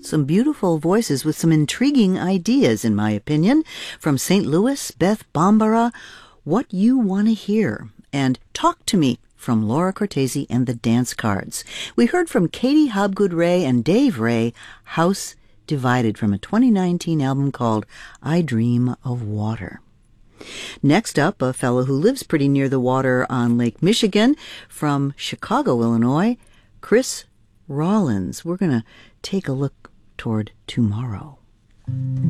Some beautiful voices with some intriguing ideas, in my opinion. From St. Louis, Beth Bambara, What You Want to Hear, and Talk to Me from Laura Cortese and the Dance Cards. We heard from Katie Hobgood Ray and Dave Ray, House Divided, from a 2019 album called I Dream of Water. Next up, a fellow who lives pretty near the water on Lake Michigan, from Chicago, Illinois, Chris Rollins. We're going to take a look toward tomorrow.